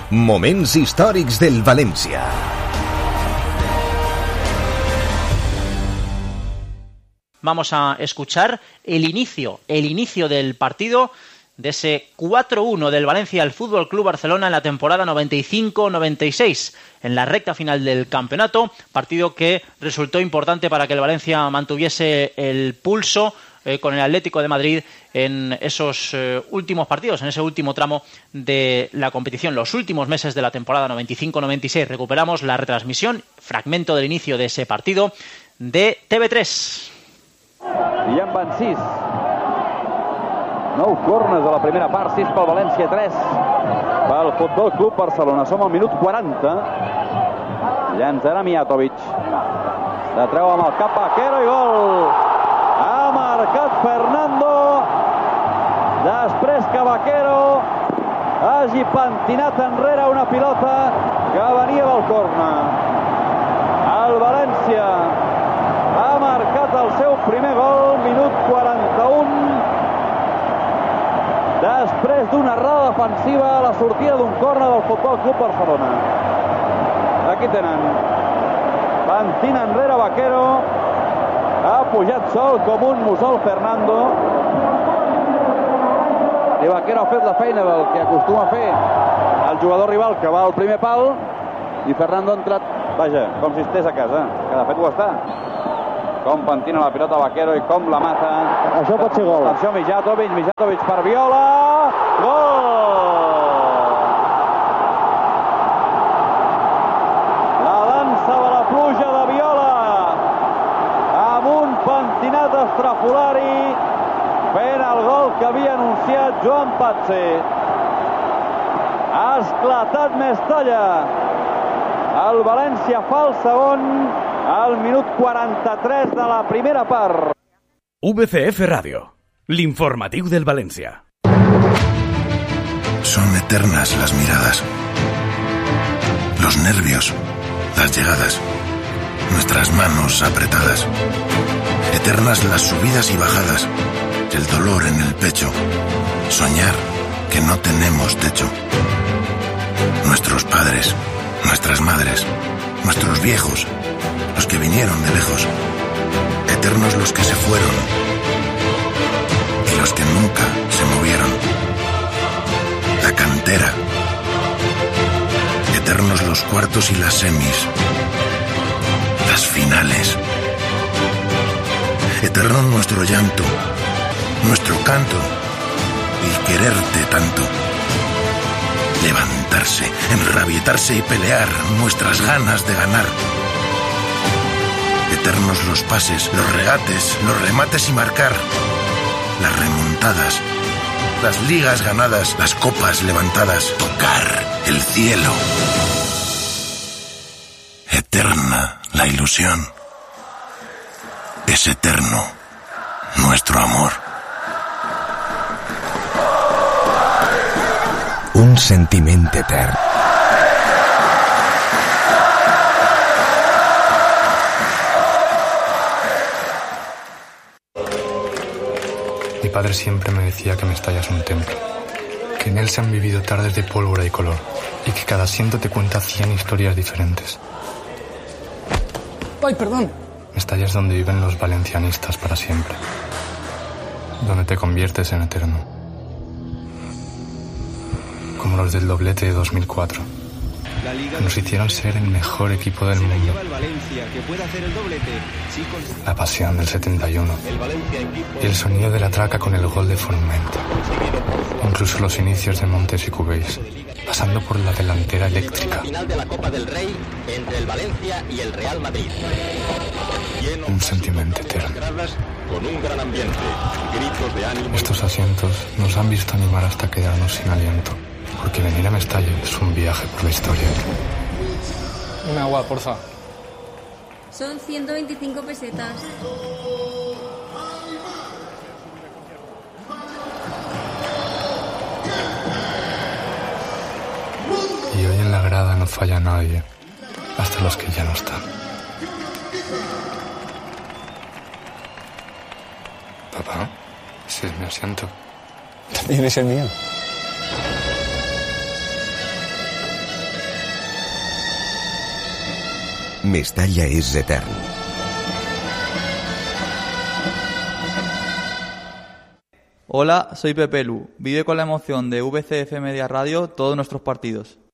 Moments històrics del València. Vamos a escuchar el inicio del partido de ese 4-1 del Valencia al Fútbol Club Barcelona en la temporada 95-96, en la recta final del campeonato, partido que resultó importante para que el Valencia mantuviese el pulso con el Atlético de Madrid en esos últimos partidos, en ese último tramo de la competición, los últimos meses de la temporada 95-96. Recuperamos la retransmisión, fragmento del inicio de ese partido de TV3. I en van 6. 9 corners de la primera part, 6 pel València, 3 pel Futbol Club Barcelona. Som al minut 40. Llançarà Mijatovic. La treu amb el cap Vaquero i gol. Ha marcat Fernando. Després que Vaquero hagi pentinat enrere una pilota que venia del corner. El València ha marcat el seu primer gol, minut 41. Després d'una errada defensiva a la sortida d'un córner del Futbol Club Barcelona. Aquí tenen. Pentina enrere Vaquero. Ha pujat sol com un mussol Fernando. I Vaquero ha fet la feina del que acostuma a fer el jugador rival que va al primer pal. I Fernando ha entrat, vaja, com si estés a casa, que de fet ho està. Com pentina la pilota Vaquero i com la mata. Això pot ser gol. Atenció, Mijatovic per Viola. Gol! La dansa de la pluja de Viola. Amb un pentinat estrafolari fent el gol que havia anunciat Joan Patse. Ha esclatat Mestalla. El València fa el segon al minut 43 de la primera part. VCF Radio, l'informatiu del València. Son eternas las miradas, los nervios, las llegadas, nuestras manos apretadas. Eternas las subidas y bajadas, el dolor en el pecho, soñar que no tenemos techo. Nuestros padres, nuestras madres, nuestros viejos, los que vinieron de lejos, eternos los que se fueron y los que nunca se movieron. La cantera, eternos los cuartos y las semis, las finales. Eterno nuestro llanto, nuestro canto y quererte tanto. Levantarse, enrabietarse y pelear, nuestras ganas de ganar. Eternos los pases, los regates, los remates y marcar. Las remontadas, las ligas ganadas, las copas levantadas. Tocar el cielo. Eterna la ilusión. Es eterno nuestro amor. Un sentiment etern. Mi padre siempre me decía que Mestalla es un templo, que en él se han vivido tardes de pólvora y color, y que cada asiento te cuenta 100 historias diferentes. ¡Ay, perdón! Mestalla es donde viven los valencianistas para siempre, donde te conviertes en eterno, como los del doblete de 2004, que nos hicieron ser el mejor equipo del mundo. La pasión del 71 y el sonido de la traca con el gol de Forment. Incluso los inicios de Montes y Cubéis, pasando por la delantera eléctrica. Final de la Copa del Rey entre el Valencia y el Real Madrid. Un sentimiento eterno. Con un gran ambiente, gritos de ánimo. Estos asientos nos han visto animar hasta quedarnos sin aliento, porque venir a Mestalla es un viaje por la historia. Un agua, porfa. Son 125 pesetas. Y hoy en la grada no falla nadie, hasta los que ya no están. Papá, ese es mi asiento. También es el mío. Mestalla es etern. Hola, soy Pepe Lu. Vive con la emoción de VCF Media Radio todos nuestros partidos.